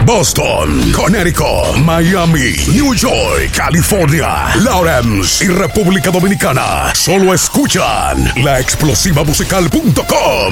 Boston, Connecticut, Miami, New York, California, Lawrence y República Dominicana. Solo escuchan laexplosivamusical.com.